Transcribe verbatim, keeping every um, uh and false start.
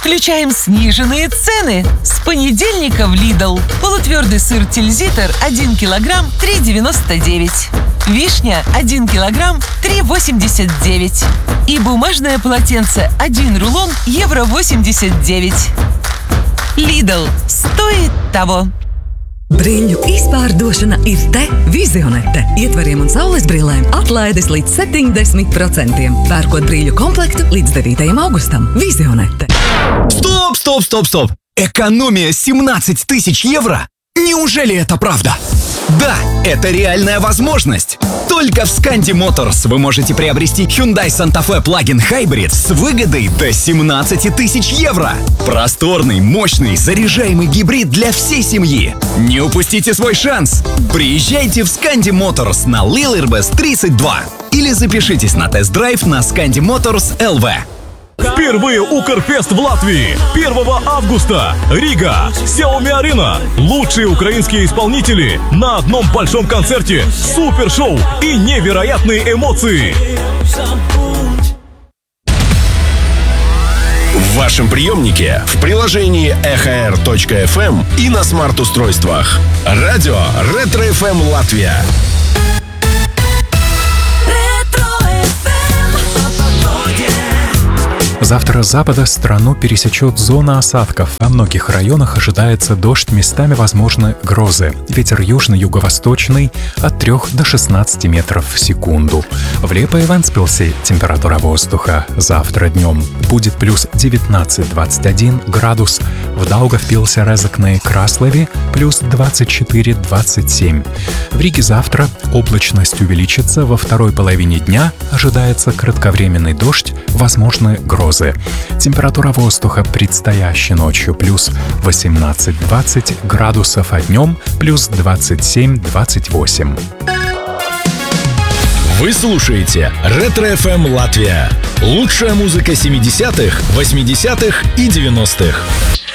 Включаем сниженные цены. С понедельника в Lidl. Полутвердый сыр Тильзитер один килограмм три девяносто девять. Вишня один килограмм три восемьдесят девять. И бумажное полотенце один рулон евро восемьдесят девять. Lidl. Стоит того. Brīļu izpārdošana ir te, Vizionete. Ietvariem un saules brillēm atlaides līdz septiņdesmit procentiem. Pērkot brīļu komplektu līdz devītajam augustam. Vizionete. Стоп, стоп, стоп, стоп! Экономия семнадцать тысяч евро? Неужели это правда? Да, это реальная возможность. Только в Scandi Motors вы можете приобрести Hyundai Santa Fe Plug-in Hybrid с выгодой до семнадцать тысяч евро. Просторный, мощный, заряжаемый гибрид для всей семьи. Не упустите свой шанс. Приезжайте в Scandi Motors на Лилербес тридцать два или запишитесь на тест-драйв на Scandi Motors эл ви. Впервые Укрфест в Латвии. первого августа. Рига. Xiaomi Arena. Лучшие украинские исполнители на одном большом концерте. Супершоу и невероятные эмоции. В вашем приемнике, в приложении эхо эр точка эф эм и на смарт-устройствах. Радио Ретро эф эм Латвия. Завтра с запада страну пересечет зона осадков. Во многих районах ожидается дождь, местами возможны грозы. Ветер южно-юго-восточный от трёх до шестнадцати метров в секунду. В Лепе и Вентспилсе температура воздуха завтра днем будет плюс девятнадцать - двадцать один градус. В Даугавпилсе, Резекне и Краслове плюс двадцать четыре - двадцать семь. В Риге завтра облачность увеличится. Во второй половине дня ожидается кратковременный дождь, возможны грозы. Температура воздуха предстоящей ночью плюс восемнадцать - двадцать градусов, а днем плюс двадцать семь - двадцать восемь. Вы слушаете Ретро эф эм Латвия. Лучшая музыка семидесятых, восьмидесятых и девяностых.